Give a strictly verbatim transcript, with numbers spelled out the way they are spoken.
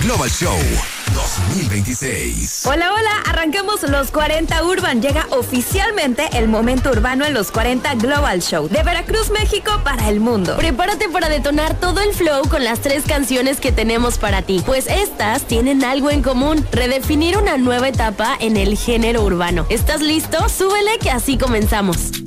Global Show dos mil veintiséis. Hola, hola, arrancamos los cuarenta Urban. Llega oficialmente el momento urbano en los cuarenta Global Show. De Veracruz, México, para el mundo. Prepárate para detonar todo el flow con las tres canciones que tenemos para ti. Pues estas tienen algo en común: redefinir una nueva etapa en el género urbano. ¿Estás listo? Súbele que así comenzamos.